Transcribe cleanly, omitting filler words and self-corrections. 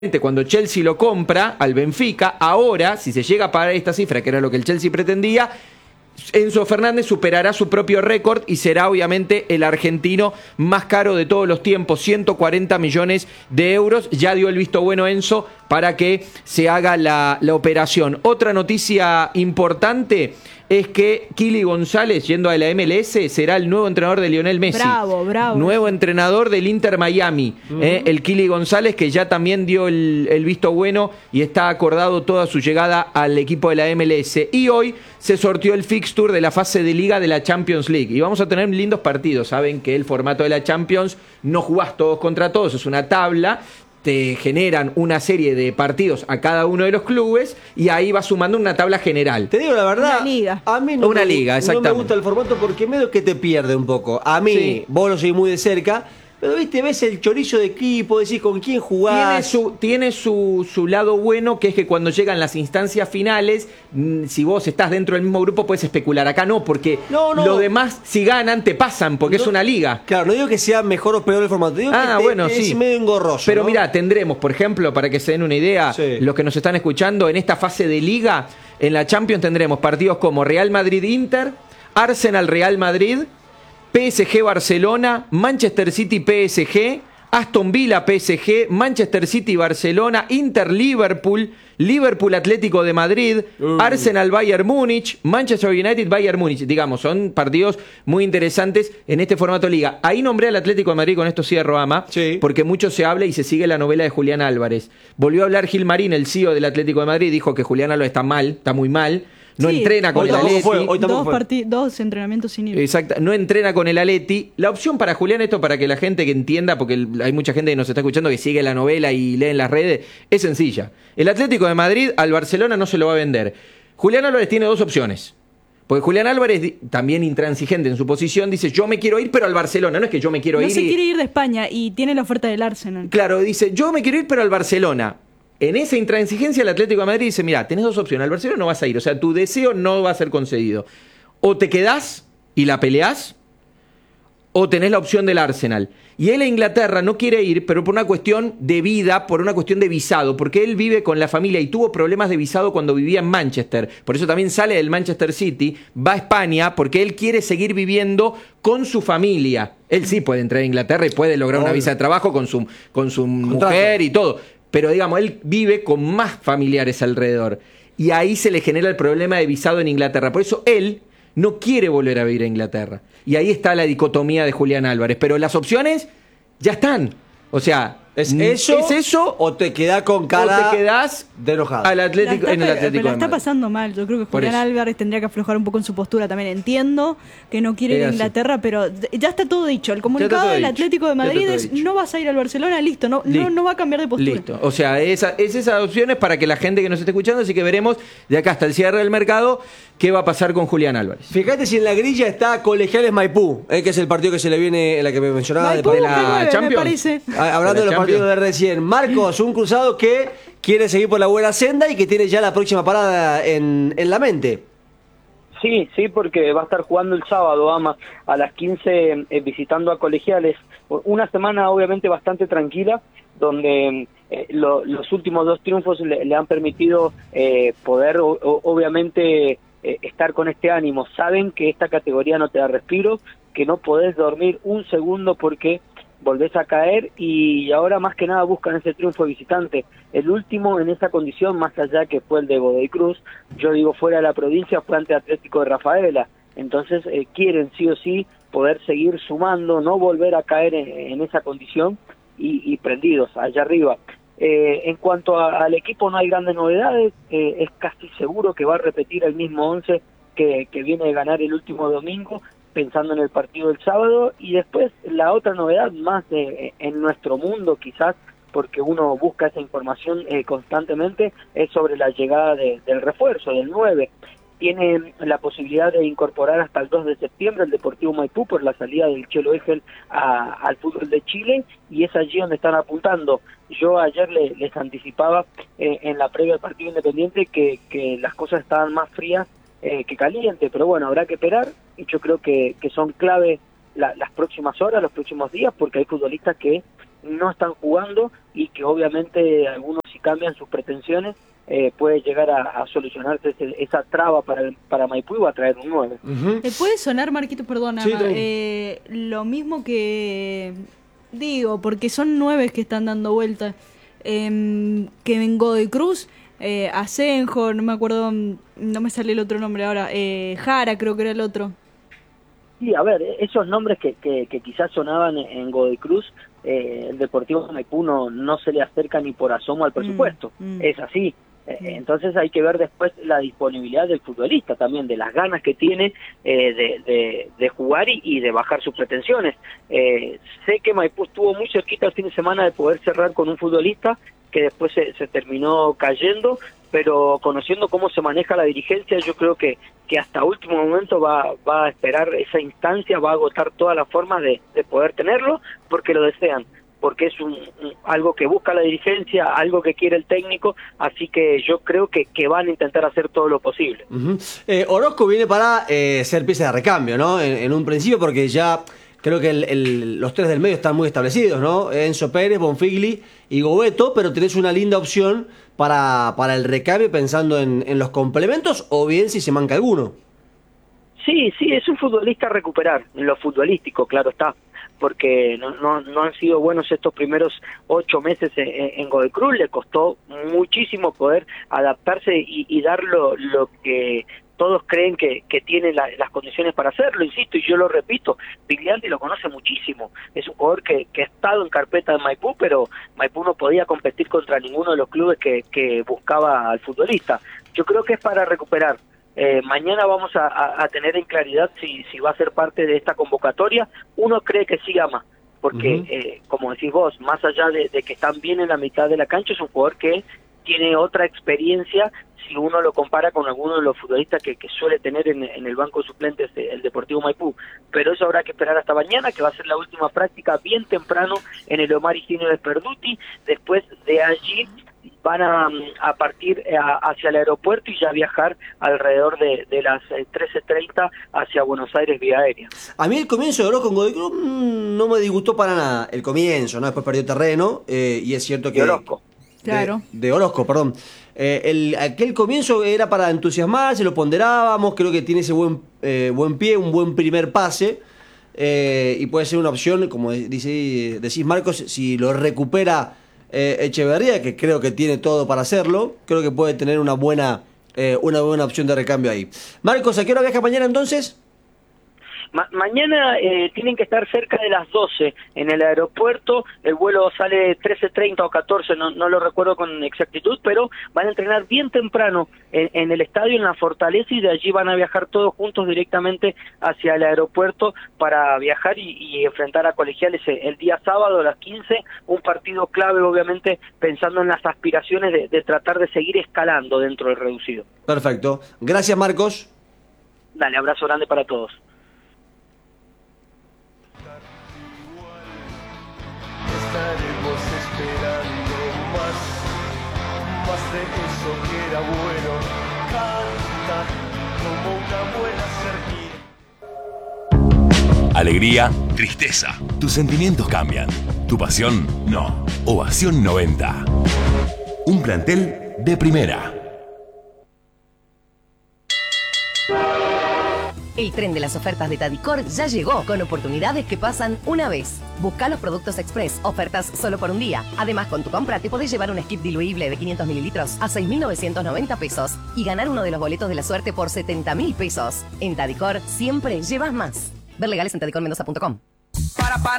Cuando Chelsea lo compra al Benfica, ahora, si se llega a pagar esta cifra, que era lo que el Chelsea pretendía, Enzo Fernández superará su propio récord y será obviamente el argentino más caro de todos los tiempos, 140 millones de euros. Ya dio el visto bueno Enzo para que se haga la operación. Otra noticia importante es que Kili González, yendo a la MLS, será el nuevo entrenador de Lionel Messi. Bravo. Nuevo entrenador del Inter Miami. El Kili González, que ya también dio el visto bueno y está acordado toda su llegada al equipo de la MLS. Y hoy se sorteó el fixture de la fase de liga de la Champions League. Y vamos a tener lindos partidos. Saben que el formato de la Champions no jugás todos contra todos, es una tabla. Te generan una serie de partidos a cada uno de los clubes y ahí va sumando una tabla general. Te digo la verdad, Una liga. a mí Una liga, exactamente. No me gusta el formato porque medio que te pierde un poco. A mí, Sí. vos lo seguís muy de cerca, pero viste, ves el chorizo de equipo, decís con quién jugás. Tiene su lado bueno, que es que cuando llegan las instancias finales, si vos estás dentro del mismo grupo, puedes especular. Acá no, porque No. los demás, si ganan, te pasan, porque es una liga. Claro, no digo que sea mejor o peor el formato, digo que Bueno, es sí. medio engorroso. Pero ¿no? mirá, tendremos, por ejemplo, para que se den una idea, Sí. los que nos están escuchando, en esta fase de liga, en la Champions tendremos partidos como Real Madrid-Inter, Arsenal-Real Madrid, PSG-Barcelona, Manchester City-PSG, Aston Villa-PSG, Manchester City-Barcelona, Inter-Liverpool, Liverpool-Atlético de Madrid, Arsenal-Bayern Múnich, Manchester United-Bayern Múnich. Digamos, son partidos muy interesantes en este formato liga. Ahí nombré al Atlético de Madrid, con esto cierro, Ama, Sí. porque mucho se habla y se sigue la novela de Julián Álvarez. Volvió a hablar Gil Marín, el CEO del Atlético de Madrid, dijo que Julián Álvarez está mal, está muy mal, no Sí. entrena con Hoy el tampoco Atleti. fue, hoy tampoco fue. Dos entrenamientos sin ir. Exacto, no entrena con el Atleti. La opción para Julián, esto para que la gente que entienda, porque hay mucha gente que nos está escuchando que sigue la novela y lee en las redes, es sencilla. El Atlético de Madrid al Barcelona no se lo va a vender. Julián Álvarez tiene dos opciones. Porque Julián Álvarez, también intransigente en su posición, dice: yo me quiero ir, pero al Barcelona. No es que yo me quiero No ir se y... quiere ir de España y tiene la oferta del Arsenal. Claro, dice: yo me quiero ir, pero al Barcelona. En esa intransigencia el Atlético de Madrid dice: mira, tenés dos opciones, al Barcelona no vas a ir, o sea, tu deseo no va a ser concedido. O te quedás y la peleás, o tenés la opción del Arsenal. Y él a Inglaterra no quiere ir, pero por una cuestión de vida, por una cuestión de visado, porque él vive con la familia y tuvo problemas de visado cuando vivía en Manchester. Por eso también sale del Manchester City, va a España, porque él quiere seguir viviendo con su familia. Él sí puede entrar a Inglaterra y puede lograr una visa de trabajo con su mujer y todo. Pero digamos, él vive con más familiares alrededor. Y ahí se le genera el problema de visado en Inglaterra. Por eso él no quiere volver a vivir a Inglaterra. Y ahí está la dicotomía de Julián Álvarez. Pero las opciones ya están. O sea, ¿Es eso o te quedás con cara o te quedás de enojado? al Atlético, en el Atlético la de está Madrid. pasando mal. Yo creo que Por Julián eso. Álvarez tendría que aflojar un poco en su postura también. Entiendo que no quiere ir a así. Inglaterra, pero ya está todo dicho. El comunicado todo del dicho. Atlético de Ya está Madrid todo es: dicho. no vas a ir al Barcelona, listo. No va a cambiar de postura. Listo. O sea, es esas opciones para que la gente que nos esté escuchando, así que veremos de acá hasta el cierre del mercado qué va a pasar con Julián Álvarez. Fíjate si en la grilla está Colegiales Maipú, que es el partido que se le viene, en la que me mencionaba. Maipú, de la P9, me Champions. parece. Hablando de los Champions. partidos de recién. Marcos, un cruzado que quiere seguir por la buena senda y que tiene ya la próxima parada en la mente. Sí, porque va a estar jugando el sábado, Ama, a las 15 visitando a Colegiales. Una semana obviamente bastante tranquila, donde los últimos dos triunfos le han permitido poder obviamente estar con este ánimo. Saben que esta categoría no te da respiro, que no podés dormir un segundo porque volvés a caer, y ahora más que nada buscan ese triunfo de visitante. El último en esa condición, más allá que fue el de Godoy Cruz, yo digo fuera de la provincia, fue ante Atlético de Rafaela. Entonces quieren sí o sí poder seguir sumando, no volver a caer en esa condición y prendidos allá arriba. En cuanto al equipo, no hay grandes novedades, es casi seguro que va a repetir el mismo 11 que viene de ganar el último domingo, pensando en el partido del sábado. Y después la otra novedad más en nuestro mundo quizás, porque uno busca esa información constantemente, es sobre la llegada del refuerzo, del 9. Tiene la posibilidad de incorporar hasta el 2 de septiembre el Deportivo Maipú por la salida del Chelo Egel al fútbol de Chile, y es allí donde están apuntando. Yo ayer les anticipaba en la previa del partido Independiente que las cosas estaban más frías que caliente, pero bueno, habrá que esperar. Yo creo que son clave las próximas horas, los próximos días, porque hay futbolistas que no están jugando y que obviamente algunos, si cambian sus pretensiones, puede llegar a solucionarse esa traba para Maipú y va a traer un 9. ¿Te puede sonar, Marquito, perdona, Sí, lo mismo que digo, porque son 9 que están dando vueltas, que en Godoy Cruz, Asenjo, no me acuerdo, no me sale el otro nombre ahora, Jara creo que era el otro. Sí, a ver, esos nombres que quizás sonaban en Godoy Cruz, el Deportivo Maipú no se le acerca ni por asomo al presupuesto, es así. Entonces hay que ver después la disponibilidad del futbolista también, de las ganas que tiene de jugar y de bajar sus pretensiones. Sé que Maipú estuvo muy cerquita el fin de semana de poder cerrar con un futbolista que después se terminó cayendo, pero conociendo cómo se maneja la dirigencia, yo creo que hasta último momento va a esperar esa instancia, va a agotar todas las formas de poder tenerlo, porque lo desean, porque es algo que busca la dirigencia, algo que quiere el técnico, así que yo creo que van a intentar hacer todo lo posible. Orozco viene para ser pieza de recambio, ¿no? En un principio, porque ya creo que los tres del medio están muy establecidos, ¿no? Enzo Pérez, Bonfigli y Gobeto, pero tenés una linda opción para el recambio pensando en los complementos, o bien si se manca alguno. Sí, es un futbolista a recuperar, en lo futbolístico, claro está, porque no han sido buenos estos primeros 8 meses en Godoy Cruz, le costó muchísimo poder adaptarse y dar lo que todos creen que tiene las condiciones para hacerlo, insisto, y yo lo repito, Viglianti lo conoce muchísimo, es un jugador que ha estado en carpeta de Maipú, pero Maipú no podía competir contra ninguno de los clubes que buscaba al futbolista. Yo creo que es para recuperar. Mañana vamos a tener en claridad si va a ser parte de esta convocatoria. Uno cree que sí, Ama, porque como decís vos, más allá de que están bien en la mitad de la cancha, es un jugador que tiene otra experiencia si uno lo compara con alguno de los futbolistas que suele tener en el banco de suplentes el Deportivo Maipú, pero eso habrá que esperar hasta mañana, que va a ser la última práctica bien temprano en el Omar Higinio de Sperduti. Después de allí van a partir hacia el aeropuerto y ya viajar alrededor de las 13:30 hacia Buenos Aires vía aérea. A mí el comienzo de Orozco con Godoy Cruz no me disgustó para nada. El comienzo, ¿no? Después perdió terreno y es cierto que... De Orozco. Claro. De Orozco, perdón. Aquel comienzo era para entusiasmarse, lo ponderábamos, creo que tiene ese buen pie, un buen primer pase, y puede ser una opción, como decís Marcos, si lo recupera Echeverría, que creo que tiene todo para hacerlo, creo que puede tener una buena opción de recambio ahí. Marcos, ¿a qué hora viaja mañana entonces? Mañana tienen que estar cerca de las 12 en el aeropuerto, el vuelo sale 13:30 o 14, no lo recuerdo con exactitud, pero van a entrenar bien temprano en el estadio, en la Fortaleza, y de allí van a viajar todos juntos directamente hacia el aeropuerto para viajar y enfrentar a Colegiales el día sábado a las 15, un partido clave obviamente pensando en las aspiraciones de tratar de seguir escalando dentro del reducido. Perfecto, gracias Marcos. Dale, abrazo grande para todos. Estaremos esperando más de eso que era bueno. Canta como una buena serpiente. Alegría, tristeza. Tus sentimientos cambian. Tu pasión, no. Ovación 90. Un plantel de primera. El tren de las ofertas de Tadicor ya llegó, con oportunidades que pasan una vez. Busca los productos express, ofertas solo por un día. Además, con tu compra te podés llevar un skip diluible de 500 mililitros a 6.990 pesos y ganar uno de los boletos de la suerte por 70.000 pesos. En Tadicor siempre llevas más. Ver legales en tadicormendoza.com.